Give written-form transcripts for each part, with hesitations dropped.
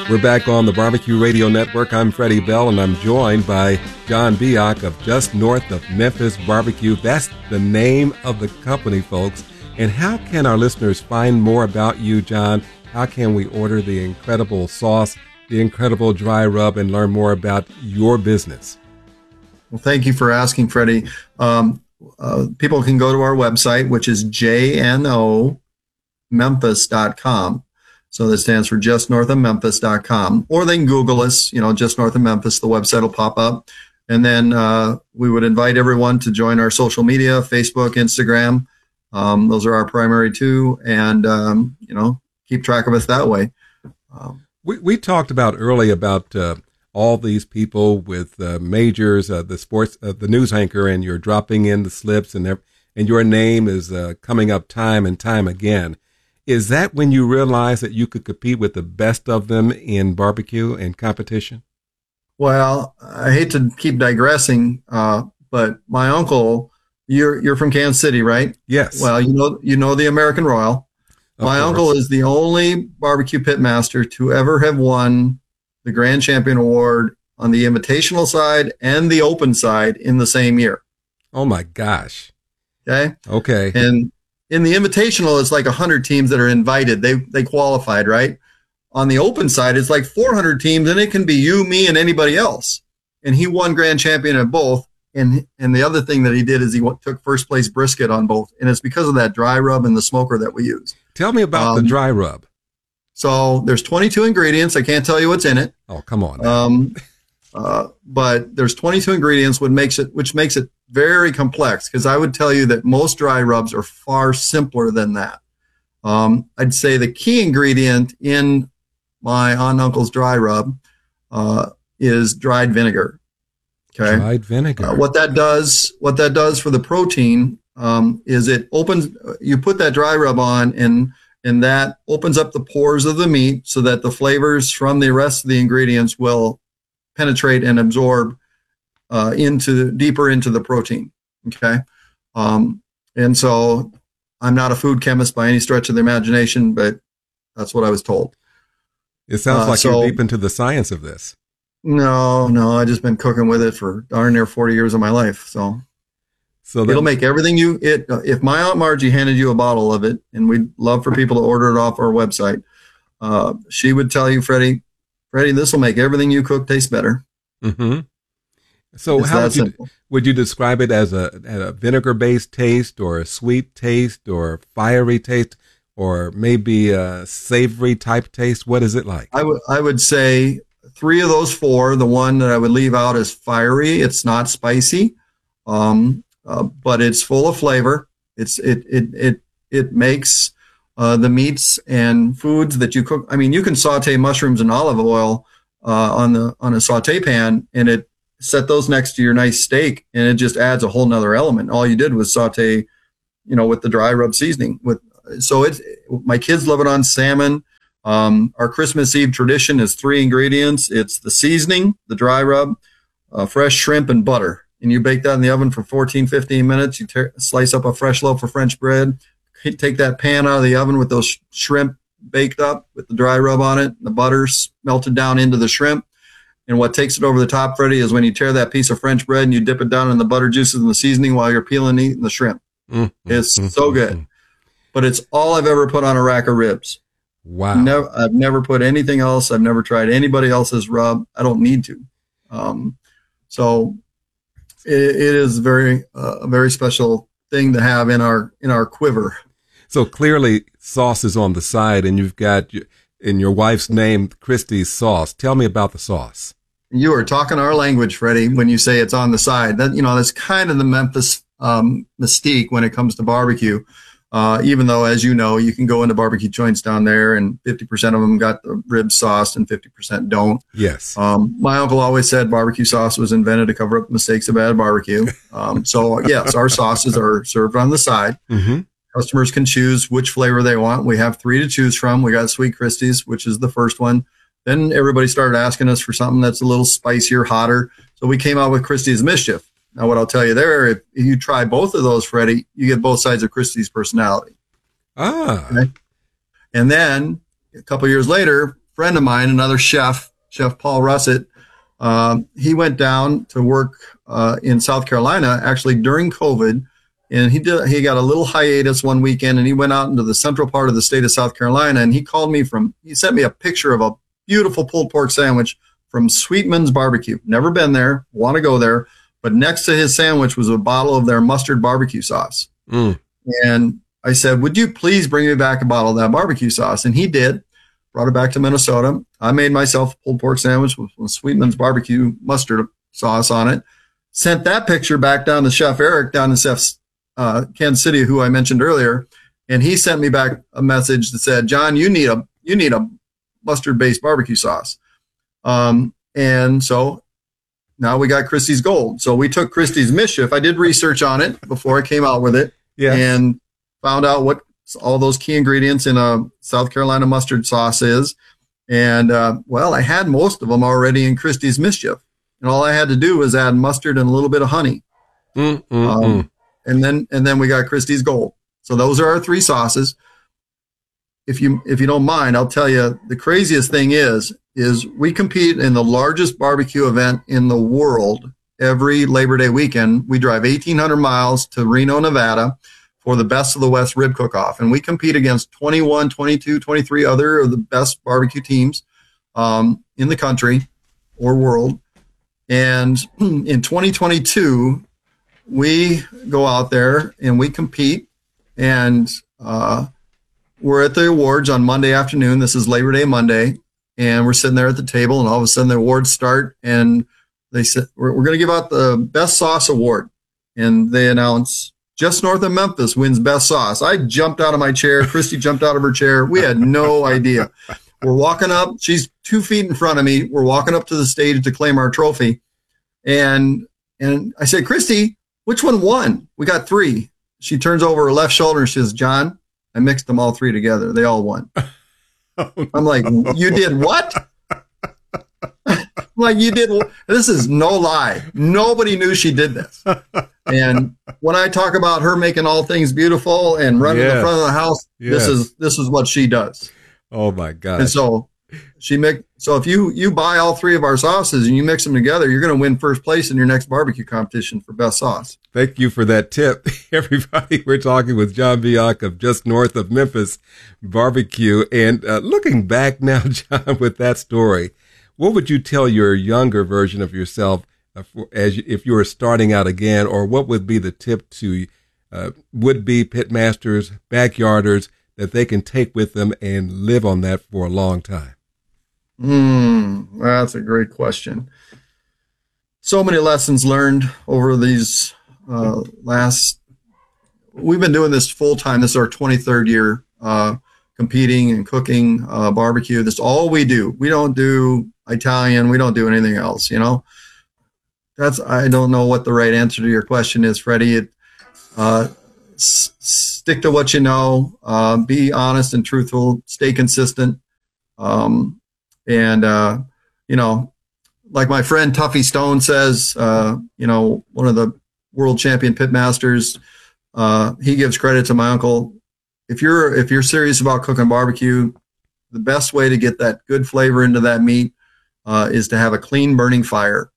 We're back on the Barbecue Radio Network. I'm Freddie Bell, and I'm joined by John Biak of Just North of Memphis Barbecue. That's the name of the company, folks. And how can our listeners find more about you, John? How can we order the incredible sauce, the incredible dry rub, and learn more about your business? Well, thank you for asking, Freddie. People can go to our website, which is jnomemphis.com. So that stands for justnorthofmemphis.com. Or they can Google us, Just North of Memphis. The website will pop up. And then we would invite everyone to join our social media, Facebook, Instagram. Those are our primary two. And, keep track of us that way. We talked about early about all these people with majors, the sports, the news anchor, and you're dropping in the slips, and your name is coming up time and time again. Is that when you realize that you could compete with the best of them in barbecue and competition? Well, I hate to keep digressing, but my uncle, you're from Kansas City, right? Yes. Well, you know the American Royal. My uncle is the only barbecue pitmaster to ever have won the Grand Champion Award on the invitational side and the open side in the same year. Oh my gosh. Okay. And in the invitational, it's like 100 teams that are invited. They qualified, right? On the open side, it's like 400 teams, and it can be you, me, and anybody else. And he won Grand Champion at both. And the other thing that he did is he took first place brisket on both. And it's because of that dry rub and the smoker that we use. Tell me about the dry rub. So there's 22 ingredients. I can't tell you what's in it. Oh, come on. But there's 22 ingredients, which makes it very complex, because I would tell you that most dry rubs are far simpler than that. I'd say the key ingredient in my Aunt and Uncle's dry rub is dried vinegar. Okay. Dried vinegar. What that does for the protein is it opens. You put that dry rub on, and that opens up the pores of the meat so that the flavors from the rest of the ingredients will penetrate and absorb deeper into the protein. Okay. And so I'm not a food chemist by any stretch of the imagination, but that's what I was told. It sounds like you're deep into the science of this. No, I just been cooking with it for darn near 40 years of my life. So it'll make everything if my Aunt Margie handed you a bottle of it, and we'd love for people to order it off our website, she would tell you, Freddie, this will make everything you cook taste better. Mm-hmm. So how would you describe it as a vinegar-based taste, or a sweet taste, or fiery taste, or maybe a savory type taste? What is it like? I would say 3 of those 4. The one that I would leave out is fiery. It's not spicy, but it's full of flavor. It makes the meats and foods that you cook. I mean, you can saute mushrooms in olive oil on a saute pan, and it set those next to your nice steak, and it just adds a whole nother element. All you did was saute, with the dry rub seasoning. My kids love it on salmon. Our Christmas Eve tradition is 3 ingredients. It's the seasoning, the dry rub, fresh shrimp, and butter. And you bake that in the oven for 14, 15 minutes. You slice up a fresh loaf of French bread, take that pan out of the oven with those shrimp baked up with the dry rub on it, the butter melted down into the shrimp. And what takes it over the top, Freddie, is when you tear that piece of French bread and you dip it down in the butter juices and the seasoning while you're peeling and eating the shrimp. It's so good. But it's all I've ever put on a rack of ribs. Wow. I've never put anything else. I've never tried anybody else's rub. I don't need to. So it is a very special thing to have in our quiver. So clearly sauce is on the side, and you've got in your wife's name, Christie's Sauce. Tell me about the sauce. You are talking our language, Freddie, when you say it's on the side. That's kind of the Memphis mystique when it comes to barbecue. Even though, as you know, you can go into barbecue joints down there and 50% of them got the ribs sauced and 50% don't. Yes. My uncle always said barbecue sauce was invented to cover up mistakes of bad barbecue. So yes, our sauces are served on the side. Mm-hmm. Customers can choose which flavor they want. We have 3 to choose from. We got Sweet Christie's, which is the first one. Then everybody started asking us for something that's a little spicier, hotter. So we came out with Christie's Mischief. Now, what I'll tell you there, if you try both of those, Freddie, you get both sides of Christie's personality. Ah. Okay? And then a couple years later, friend of mine, another chef, Chef Paul Russett, he went down to work in South Carolina actually during COVID, and he got a little hiatus one weekend, and he went out into the central part of the state of South Carolina, and he sent me a picture of a beautiful pulled pork sandwich from Sweetman's Barbecue. Never been there, want to go there, but next to his sandwich was a bottle of their mustard barbecue sauce. And I said, would you please bring me back a bottle of that barbecue sauce? And he did. Brought it back to Minnesota. I made myself a pulled pork sandwich with Sweetman's barbecue mustard sauce on it. Sent that picture back down to Chef Eric down in Kansas City, who I mentioned earlier, and he sent me back a message that said, John, you need a mustard-based barbecue sauce. And so now we got Christie's Gold. So we took Christie's Mischief. I did research on it before I came out with it, and found out what all those key ingredients in a South Carolina mustard sauce is. And, I had most of them already in Christie's Mischief. And all I had to do was add mustard and a little bit of honey. And then we got Christie's Gold. So those are our three sauces. If you don't mind, I'll tell you, the craziest thing is we compete in the largest barbecue event in the world every Labor Day weekend. We drive 1,800 miles to Reno, Nevada, for the Best of the West Rib Cook-Off. And we compete against 21, 22, 23 other of the best barbecue teams in the country or world. And in 2022, we go out there and we compete, and we're at the awards on Monday afternoon. This is Labor Day Monday, and we're sitting there at the table, and all of a sudden the awards start, and they said, we're going to give out the Best Sauce Award. And they announce, just north of Memphis wins Best Sauce. I jumped out of my chair. Christy jumped out of her chair. We had no idea. We're walking up. She's 2 feet in front of me. We're walking up to the stage to claim our trophy. And I said, Christy, which one won? We got 3. She turns over her left shoulder and she says, John, I mixed them all 3 together. They all won. I'm like, you did what? Like, you did. This is no lie. Nobody knew she did this. And when I talk about her making all things beautiful and running the front of the house, this is what she does. Oh my God. And so if you buy all 3 of our sauces and you mix them together, you're going to win first place in your next barbecue competition for best sauce. Thank you for that tip. Everybody, we're talking with John Biak of Just North of Memphis Barbecue. And looking back now, John, with that story, what would you tell your younger version of yourself if you were starting out again, or what would be the tip to would-be pitmasters, backyarders, that they can take with them and live on that for a long time? That's a great question. So many lessons learned over these we've been doing this full time. This is our 23rd year competing and cooking barbecue. That's all we do. We don't do Italian. We don't do anything else, I don't know what the right answer to your question is, Freddie. Stick to what you know, be honest and truthful, stay consistent. Like my friend Tuffy Stone says, one of the world champion pitmasters, he gives credit to my uncle. If you're serious about cooking barbecue, the best way to get that good flavor into that meat is to have a clean burning fire.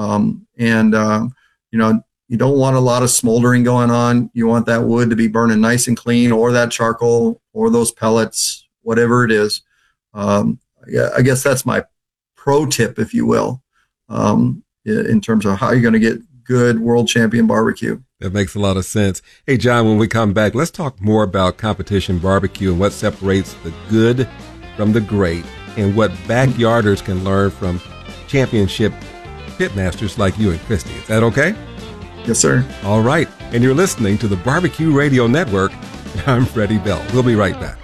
You don't want a lot of smoldering going on. You want that wood to be burning nice and clean, or that charcoal, or those pellets, whatever it is. I guess that's my pro tip, if you will, in terms of how you're going to get good world champion barbecue. That makes a lot of sense. Hey, John, when we come back, let's talk more about competition barbecue and what separates the good from the great, and what backyarders can learn from championship pitmasters like you and Christy. Is that okay? Yes, sir. All right. And you're listening to the Barbecue Radio Network. I'm Freddie Bell. We'll be right back.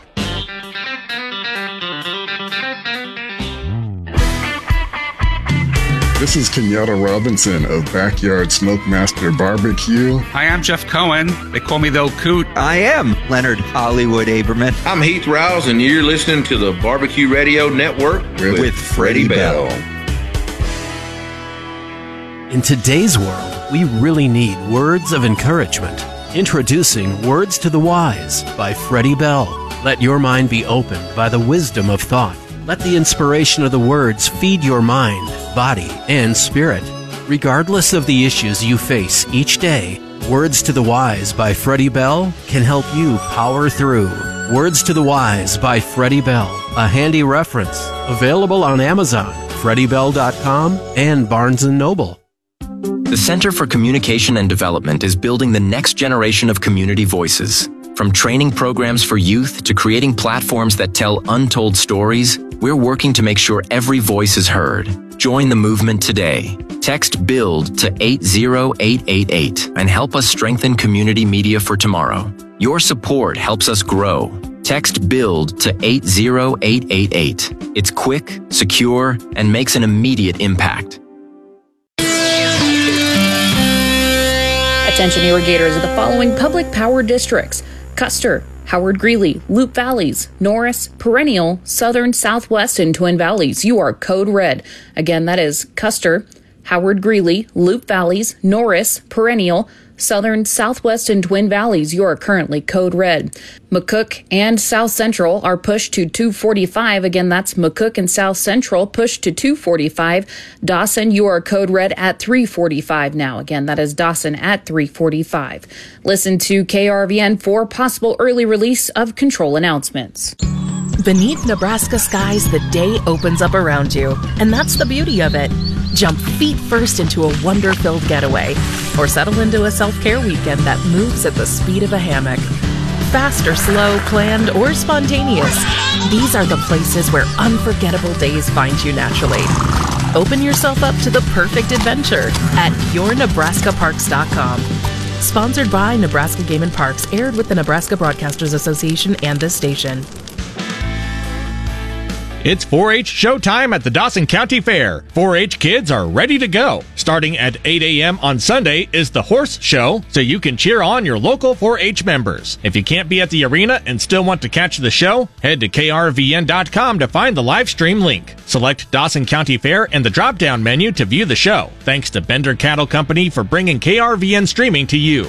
This is Kenyatta Robinson of Backyard Smokemaster Barbecue. Hi, I'm Jeff Cohen. They call me the Old Coot. I am Leonard Hollywood Aberman. I'm Heath Rouse, and you're listening to the Barbecue Radio Network with Freddie Bell. In today's world, we really need words of encouragement. Introducing Words to the Wise by Freddie Bell. Let your mind be opened by the wisdom of thought Let the inspiration of the words feed your mind, body, and spirit. Regardless of the issues you face each day, Words to the Wise by Freddie Bell can help you power through. Words to the Wise by Freddie Bell, a handy reference. Available on Amazon, FreddieBell.com, and Barnes & Noble. The Center for Communication and Development is building the next generation of community voices. From training programs for youth to creating platforms that tell untold stories, we're working to make sure every voice is heard. Join the movement today. Text BUILD to 80888 and help us strengthen community media for tomorrow. Your support helps us grow. Text BUILD to 80888. It's quick, secure, and makes an immediate impact. Attention irrigators of the following public power districts: Custer, Howard Greeley, Loup Valleys, Norris, Perennial, Southern, Southwest, and Twin Valleys. You are code red. Again, that is Custer, Howard Greeley, Loup Valleys, Norris, Perennial, Southern, Southwest, and Twin Valleys. You are currently code red. McCook and South Central are pushed to 245. Again, that's McCook and South Central pushed to 245. Dawson, you are code red at 345 now. Again, that is Dawson at 345. Listen to KRVN for possible early release of control announcements. Beneath Nebraska skies, the day opens up around you, and that's the beauty of it. Jump feet first into a wonder-filled getaway, or settle into a self-care weekend that moves at the speed of a hammock. Fast or slow, planned or spontaneous, these are the places where unforgettable days find you naturally. Open yourself up to the perfect adventure at yournebraskaparks.com. Sponsored by Nebraska Game and Parks, aired with the Nebraska Broadcasters Association and this station. It's 4-H showtime at the Dawson County Fair. 4-H kids are ready to go. Starting at 8 a.m. on Sunday is the horse show, so you can cheer on your local 4-H members. If you can't be at the arena and still want to catch the show, head to krvn.com to find the live stream link. Select Dawson County Fair and the drop-down menu to view the show. Thanks to Bender Cattle Company for bringing KRVN streaming to you.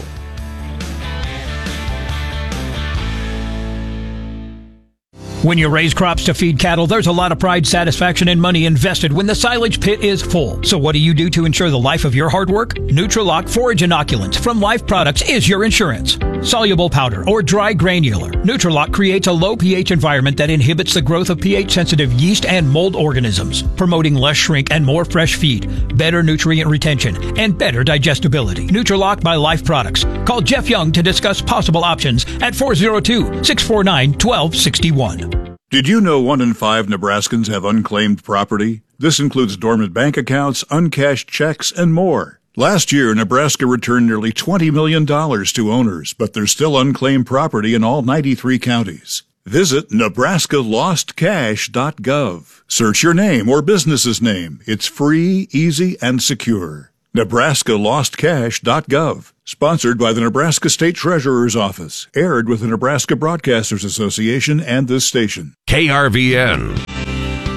When you raise crops to feed cattle, there's a lot of pride, satisfaction, and money invested when the silage pit is full. So what do you do to ensure the life of your hard work? Nutrilock Forage Inoculants from Life Products is your insurance. Soluble powder or dry granular, Nutrilock creates a low pH environment that inhibits the growth of pH-sensitive yeast and mold organisms, promoting less shrink and more fresh feed, better nutrient retention, and better digestibility. Nutrilock by Life Products. Call Jeff Young to discuss possible options at 402-649-1261. Did you know 1 in 5 Nebraskans have unclaimed property? This includes dormant bank accounts, uncashed checks, and more. Last year, Nebraska returned nearly $20 million to owners, but there's still unclaimed property in all 93 counties. Visit nebraskalostcash.gov. Search your name or business's name. It's free, easy, and secure. nebraskalostcash.gov. Sponsored by the Nebraska State Treasurer's Office. Aired with the Nebraska Broadcasters Association and this station. KRVN.